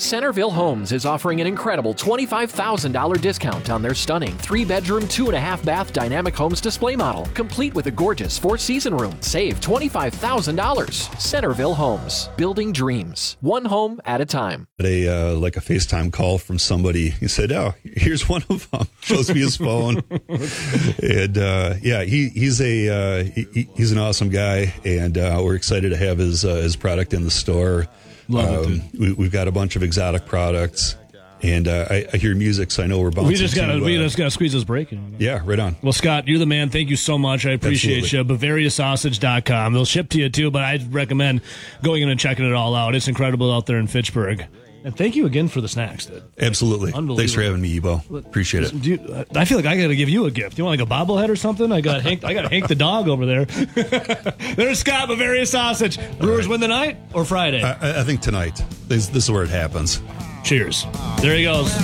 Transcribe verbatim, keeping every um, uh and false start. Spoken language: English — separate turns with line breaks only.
Centerville Homes is offering an incredible twenty-five thousand dollars discount on their stunning three-bedroom, two-and-a-half bath Dynamic Homes display model, complete with a gorgeous four-season room. Save twenty-five thousand dollars. Centerville Homes, building dreams, one home at a time.
A uh, like a FaceTime call from somebody. He said, "Oh, here's one of them." Shows me his phone, and uh, yeah, he he's a uh, he, he's an awesome guy, and uh, we're excited to have his uh, his product in the store.
Love
um,
it,
we, we've got a bunch of exotic products, and uh, I, I hear music, so I know we're bouncing.
We just got to
uh,
we just got to squeeze this break in.
Yeah, right on.
Well, Scott, you're the man. Thank you so much. I appreciate
Absolutely.
you. Bavaria Sausage dot com. They'll ship to you too, but I'd recommend going in and checking it all out. It's incredible out there in Fitchburg. And thank you again for the snacks, dude.
Absolutely. Thanks for having me, Ebo. Appreciate it.
Do you, I feel like I got to give you a gift. You want like a bobblehead or something? I got Hank. I got Hank the dog over there. There's Scott, Bavaria Sausage. Brewers win the night or Friday?
I, I think tonight. This, this is where it happens.
Cheers. There he goes.